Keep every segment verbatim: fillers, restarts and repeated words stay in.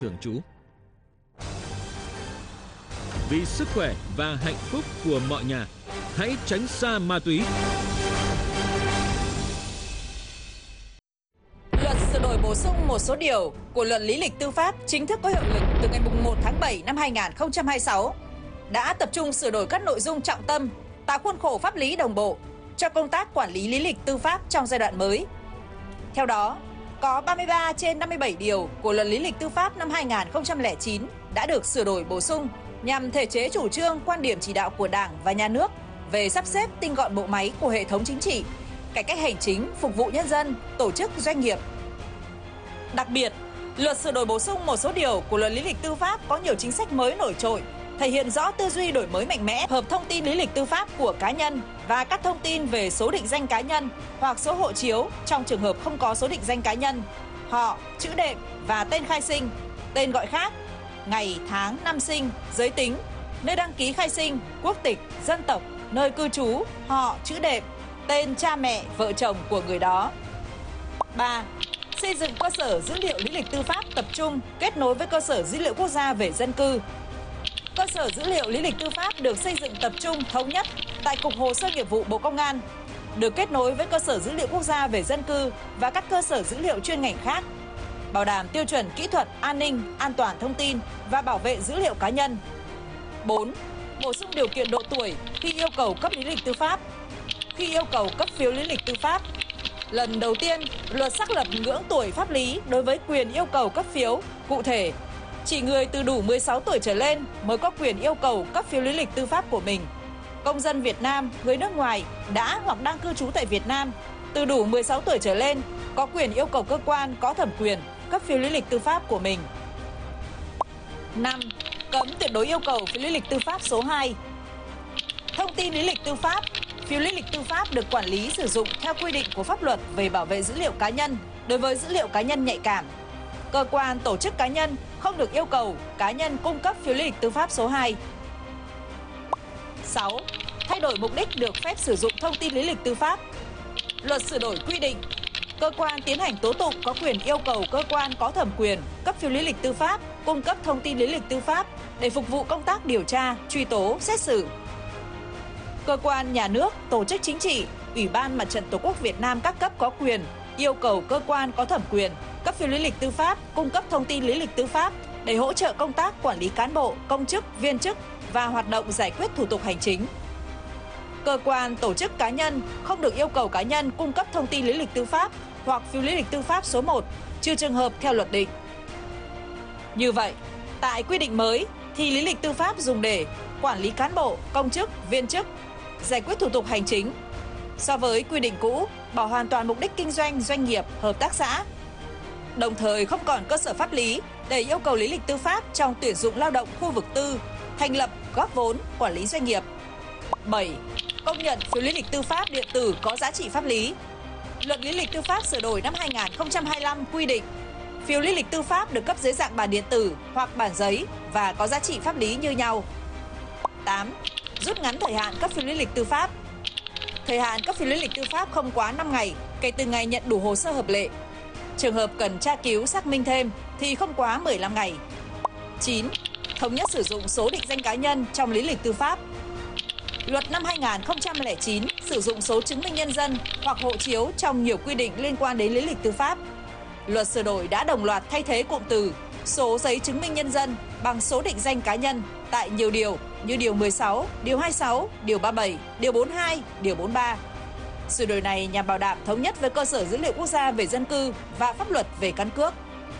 thường trú. Vì sức khỏe và hạnh phúc của mọi nhà, hãy tránh xa ma túy. Luật sửa đổi bổ sung một số điều của Luật Lý lịch tư pháp chính thức có hiệu lực từ ngày mùng một tháng bảy năm hai nghìn không trăm hai mươi sáu đã tập trung sửa đổi các nội dung trọng tâm, tạo khuôn khổ pháp lý đồng bộ cho công tác quản lý lý lịch tư pháp trong giai đoạn mới. Theo đó, có ba mươi ba trên năm mươi bảy điều của Luật Lý lịch tư pháp năm hai nghìn không trăm lẻ chín đã được sửa đổi bổ sung nhằm thể chế chủ trương, quan điểm chỉ đạo của Đảng và Nhà nước về sắp xếp tinh gọn bộ máy của hệ thống chính trị, cải cách hành chính, phục vụ nhân dân, tổ chức, doanh nghiệp. Đặc biệt, Luật sửa đổi bổ sung một số điều của Luật Lý lịch tư pháp có nhiều chính sách mới nổi trội, thể hiện rõ tư duy đổi mới mạnh mẽ, hợp thông tin lý lịch tư pháp của cá nhân và các thông tin về số định danh cá nhân hoặc số hộ chiếu trong trường hợp không có số định danh cá nhân, họ, chữ đệm và tên khai sinh, tên gọi khác, ngày, tháng, năm sinh, giới tính, nơi đăng ký khai sinh, quốc tịch, dân tộc, nơi cư trú, họ, chữ đệm, tên cha mẹ, vợ chồng của người đó. ba. Xây dựng cơ sở dữ liệu lý lịch tư pháp tập trung kết nối với cơ sở dữ liệu quốc gia về dân cư. Cơ sở dữ liệu lý lịch tư pháp được xây dựng tập trung thống nhất tại Cục Hồ sơ Nghiệp vụ Bộ Công an, được kết nối với cơ sở dữ liệu quốc gia về dân cư và các cơ sở dữ liệu chuyên ngành khác, bảo đảm tiêu chuẩn kỹ thuật, an ninh, an toàn thông tin và bảo vệ dữ liệu cá nhân. bốn. Bổ sung điều kiện độ tuổi khi yêu cầu cấp lý lịch tư pháp. Khi yêu cầu cấp phiếu lý lịch tư pháp, lần đầu tiên, luật xác lập ngưỡng tuổi pháp lý đối với quyền yêu cầu cấp phiếu. Cụ thể, chỉ người từ đủ mười sáu tuổi trở lên mới có quyền yêu cầu cấp phiếu lý lịch tư pháp của mình. Công dân Việt Nam, người nước ngoài đã hoặc đang cư trú tại Việt Nam từ đủ mười sáu tuổi trở lên có quyền yêu cầu cơ quan có thẩm quyền cấp phiếu lý lịch tư pháp của mình. năm. Cấm tuyệt đối yêu cầu phiếu lý lịch tư pháp số hai. Thông tin lý lịch tư pháp, phiếu lý lịch tư pháp được quản lý sử dụng theo quy định của pháp luật về bảo vệ dữ liệu cá nhân đối với dữ liệu cá nhân nhạy cảm. Cơ quan, tổ chức cá nhân không được yêu cầu cá nhân cung cấp phiếu lý lịch tư pháp số hai. sáu. Thay đổi mục đích được phép sử dụng thông tin lý lịch tư pháp. Luật sửa đổi quy định, cơ quan tiến hành tố tụng có quyền yêu cầu cơ quan có thẩm quyền cấp phiếu lý lịch tư pháp cung cấp thông tin lý lịch tư pháp để phục vụ công tác điều tra, truy tố, xét xử. Cơ quan nhà nước, tổ chức chính trị, Ủy ban Mặt trận Tổ quốc Việt Nam các cấp có quyền yêu cầu cơ quan có thẩm quyền cấp phiếu lý lịch tư pháp cung cấp thông tin lý lịch tư pháp để hỗ trợ công tác quản lý cán bộ, công chức, viên chức và hoạt động giải quyết thủ tục hành chính. Cơ quan, tổ chức cá nhân không được yêu cầu cá nhân cung cấp thông tin lý lịch tư pháp hoặc phiếu lý lịch tư pháp số một, trừ trường hợp theo luật định. Như vậy, tại quy định mới thì lý lịch tư pháp dùng để quản lý cán bộ, công chức, viên chức, giải quyết thủ tục hành chính. So với quy định cũ, bỏ hoàn toàn mục đích kinh doanh, doanh nghiệp, hợp tác xã. Đồng thời không còn cơ sở pháp lý để yêu cầu lý lịch tư pháp trong tuyển dụng lao động khu vực tư, thành lập, góp vốn, quản lý doanh nghiệp. bảy. Công nhận phiếu lý lịch tư pháp điện tử có giá trị pháp lý. Luật Lý lịch tư pháp sửa đổi năm hai nghìn không trăm hai mươi lăm quy định phiếu lý lịch tư pháp được cấp dưới dạng bản điện tử hoặc bản giấy và có giá trị pháp lý như nhau. tám. Rút ngắn thời hạn cấp phiếu lý lịch tư pháp. Thời hạn cấp phiếu lý lịch tư pháp không quá năm ngày kể từ ngày nhận đủ hồ sơ hợp lệ. Trường hợp cần tra cứu xác minh thêm thì không quá mười lăm ngày. chín. Thống nhất sử dụng số định danh cá nhân trong lý lịch tư pháp. Luật năm hai nghìn không trăm lẻ chín sử dụng số chứng minh nhân dân hoặc hộ chiếu trong nhiều quy định liên quan đến lý lịch tư pháp. Luật sửa đổi đã đồng loạt thay thế cụm từ số giấy chứng minh nhân dân bằng số định danh cá nhân tại nhiều điều như điều mười sáu, điều hai mươi sáu, điều ba mươi bảy, điều bốn mươi hai, điều bốn mươi ba. Sửa đổi này nhằm bảo đảm thống nhất với cơ sở dữ liệu quốc gia về dân cư và pháp luật về căn cước.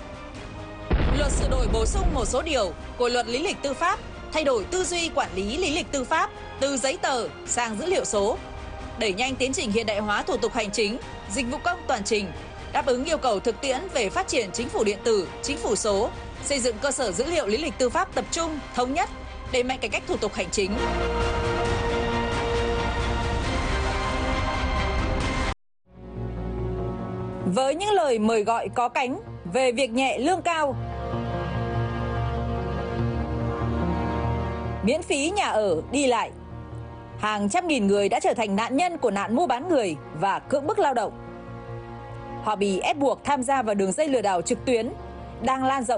Luật sửa đổi bổ sung một số điều của Luật Lý lịch tư pháp, thay đổi tư duy quản lý lý lịch tư pháp từ giấy tờ sang dữ liệu số, đẩy nhanh tiến trình hiện đại hóa thủ tục hành chính, dịch vụ công toàn trình, đáp ứng yêu cầu thực tiễn về phát triển chính phủ điện tử, chính phủ số, xây dựng cơ sở dữ liệu lý lịch tư pháp tập trung, thống nhất, đẩy mạnh cải cách thủ tục hành chính. Với những lời mời gọi có cánh về việc nhẹ lương cao, miễn phí nhà ở, đi lại, hàng trăm nghìn người đã trở thành nạn nhân của nạn mua bán người và cưỡng bức lao động. Họ bị ép buộc tham gia vào đường dây lừa đảo trực tuyến đang lan rộng